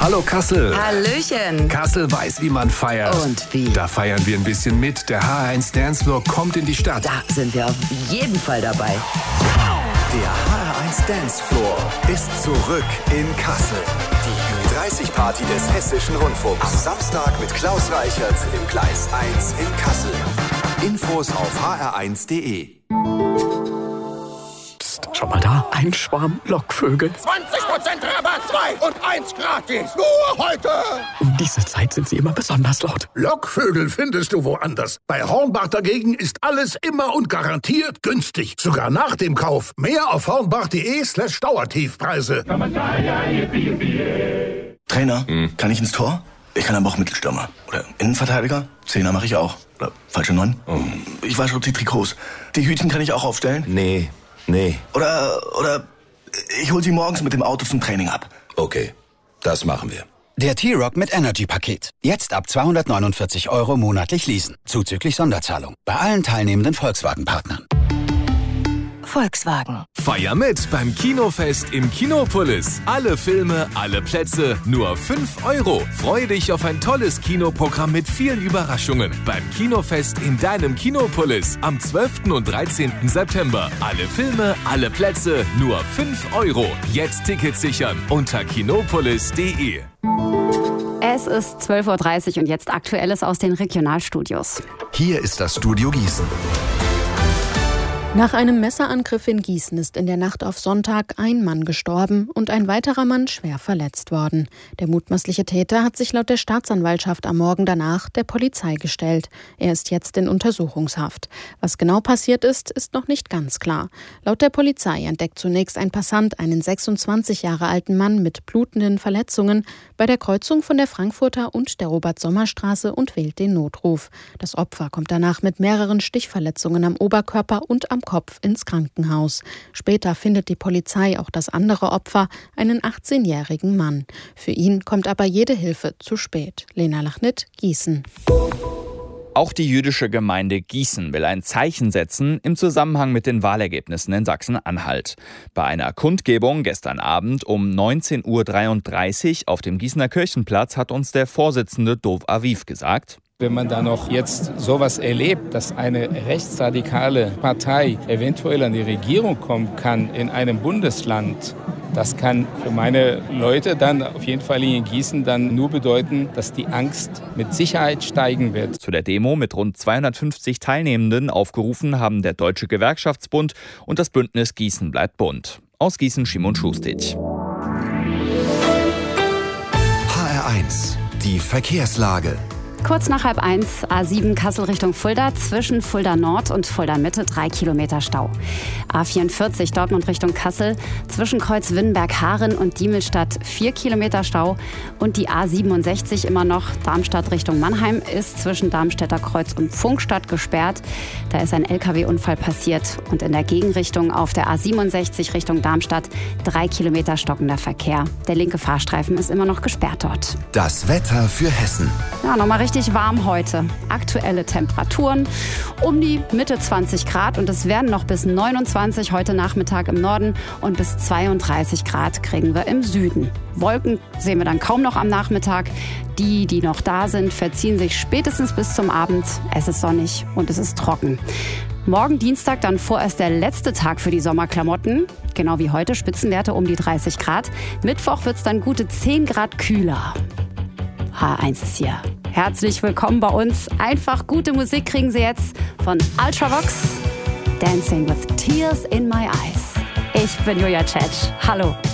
Hallo Kassel. Hallöchen. Kassel weiß, wie man feiert. Und wie? Da feiern wir ein bisschen mit. Der HR1 Dancefloor kommt in die Stadt. Da sind wir auf jeden Fall dabei. Der HR1 Dancefloor ist zurück in Kassel. Die Ü30-Party des Hessischen Rundfunks. Am Samstag mit Klaus Reichert im Gleis 1 in Kassel. Infos auf hr1.de. Psst, schau mal da. Ein Schwarm Lockvögel. 20% Rabatt, 2 und 1 gratis. Nur heute. Um diese Zeit sind sie immer besonders laut. Lockvögel findest du woanders. Bei Hornbach dagegen ist alles immer und garantiert günstig. Sogar nach dem Kauf. Mehr auf hornbach.de/Dauertiefpreise. Trainer, kann ich ins Tor? Ich kann aber auch Mittelstürmer. Oder Innenverteidiger? Zehner mache ich auch. Oder falsche 9? Ich wasche die Trikots. Die Hütchen kann ich auch aufstellen? Nee. Oder ich hol sie morgens mit dem Auto zum Training ab. Okay, das machen wir. Der T-Rock mit Energy-Paket. Jetzt ab 249 € monatlich leasen. Zuzüglich Sonderzahlung. Bei allen teilnehmenden Volkswagen-Partnern. Volkswagen. Feier mit beim Kinofest im Kinopolis. Alle Filme, alle Plätze, nur 5 €. Freu dich auf ein tolles Kinoprogramm mit vielen Überraschungen. Beim Kinofest in deinem Kinopolis am 12. und 13. September. Alle Filme, alle Plätze, nur 5 €. Jetzt Tickets sichern unter kinopolis.de. Es ist 12:30 Uhr und jetzt Aktuelles aus den Regionalstudios. Hier ist das Studio Gießen. Nach einem Messerangriff in Gießen ist in der Nacht auf Sonntag ein Mann gestorben und ein weiterer Mann schwer verletzt worden. Der mutmaßliche Täter hat sich laut der Staatsanwaltschaft am Morgen danach der Polizei gestellt. Er ist jetzt in Untersuchungshaft. Was genau passiert ist, ist noch nicht ganz klar. Laut der Polizei entdeckt zunächst ein Passant einen 26 Jahre alten Mann mit blutenden Verletzungen bei der Kreuzung von der Frankfurter und der Robert-Sommer-Straße und wählt den Notruf. Das Opfer kommt danach mit mehreren Stichverletzungen am Oberkörper und am Kopf ins Krankenhaus. Später findet die Polizei auch das andere Opfer, einen 18-jährigen Mann. Für ihn kommt aber jede Hilfe zu spät. Lena Lachnit, Gießen. Auch die jüdische Gemeinde Gießen will ein Zeichen setzen im Zusammenhang mit den Wahlergebnissen in Sachsen-Anhalt. Bei einer Kundgebung gestern Abend um 19:33 Uhr auf dem Gießener Kirchenplatz hat uns der Vorsitzende Dov Aviv gesagt: Wenn man da noch jetzt sowas erlebt, dass eine rechtsradikale Partei eventuell an die Regierung kommen kann in einem Bundesland, das kann für meine Leute dann auf jeden Fall in Gießen dann nur bedeuten, dass die Angst mit Sicherheit steigen wird. Zu der Demo mit rund 250 Teilnehmenden aufgerufen haben der Deutsche Gewerkschaftsbund und das Bündnis Gießen bleibt bunt. Aus Gießen Schimon Schustic. HR1, die Verkehrslage. Kurz nach 12:30, A7 Kassel Richtung Fulda, zwischen Fulda Nord und Fulda Mitte 3 Kilometer Stau. A44 Dortmund Richtung Kassel, zwischen Kreuz Winnenberg-Haaren und Diemelstadt 4 Kilometer Stau. Und die A67 immer noch Darmstadt Richtung Mannheim ist zwischen Darmstädter Kreuz und Pfungstadt gesperrt. Da ist ein LKW-Unfall passiert und in der Gegenrichtung auf der A67 Richtung Darmstadt 3 Kilometer stockender Verkehr. Der linke Fahrstreifen ist immer noch gesperrt dort. Das Wetter für Hessen. Ja, nochmal richtig warm heute. Aktuelle Temperaturen um die Mitte 20 Grad und es werden noch bis 29 heute Nachmittag im Norden und bis 32 Grad kriegen wir im Süden. Wolken sehen wir dann kaum noch am Nachmittag. Die noch da sind, verziehen sich spätestens bis zum Abend. Es ist sonnig und es ist trocken. Morgen Dienstag dann vorerst der letzte Tag für die Sommerklamotten. Genau wie heute, Spitzenwerte um die 30 Grad. Mittwoch wird es dann gute 10 Grad kühler. HR1 ist hier. Herzlich willkommen bei uns. Einfach gute Musik kriegen Sie jetzt von Ultravox. Dancing with Tears in My Eyes. Ich bin Julia Tschetsch. Hallo.